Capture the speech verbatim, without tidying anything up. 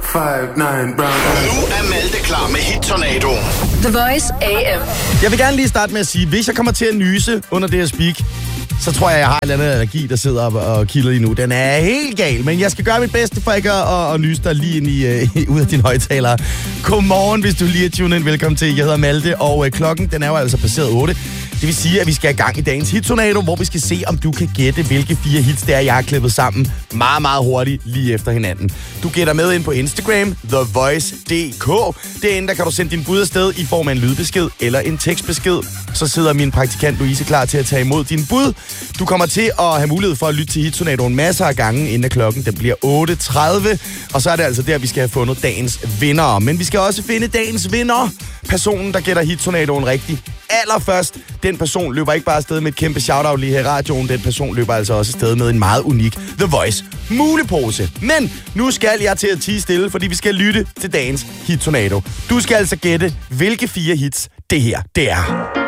five nine brown. Nu er Malte klar med Hit Tornado. The Voice A M. Jeg vil gerne lige starte med at sige, hvis jeg kommer til at nyse under det her speak, så tror jeg, jeg har en eller anden allergi, der sidder op og kilder lige nu. Den er helt gal, men jeg skal gøre mit bedste for ikke at, at, at nyse dig lige ind i, uh, ud af dine højtalere. Godmorgen, hvis du lige er tunet ind. Velkommen til. Jeg hedder Malte, og uh, klokken den er jo altså passeret otte. Det vil sige, at vi skal i gang i dagens Hit-tornado, hvor vi skal se, om du kan gætte, hvilke fire hits det er, jeg har klippet sammen meget, meget hurtigt lige efter hinanden. Du gætter med ind på Instagram, The Voice punktum d k. Derinde der kan du sende din bud afsted i form af en lydbesked eller en tekstbesked. Så sidder min praktikant Louise klar til at tage imod din bud. Du kommer til at have mulighed for at lytte til Hit-tornadoen masser af gange, inden klokken den bliver otte tredive. Og så er det altså der, vi skal have fundet dagens vinder. Men vi skal også finde dagens vinder. Personen, der gætter Hit-tornadoen rigtigt. Allerførst, den person løber ikke bare afsted med et kæmpe shoutout lige her i radioen. Den person løber altså også afsted med en meget unik The Voice mulepose. Men nu skal jeg til at tie stille, fordi vi skal lytte til dagens Hit-tornado. Du skal altså gætte, hvilke fire hits det her det er.